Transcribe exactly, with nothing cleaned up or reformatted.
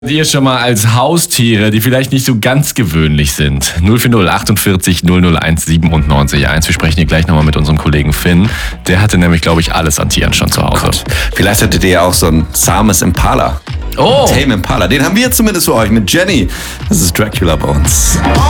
Ihr schon mal als Haustiere, die vielleicht nicht so ganz gewöhnlich sind. null vier null achtundvierzig null null eins siebenundneunzig eins. Wir sprechen hier gleich nochmal mit unserem Kollegen Finn. Der hatte nämlich, glaube ich, alles an Tieren schon zu Hause. Gott. Vielleicht hattet ihr ja auch so ein zahmes Impala. Oh! Tame Impala. Den haben wir zumindest für euch mit Jenny. Das ist Dracula bei uns.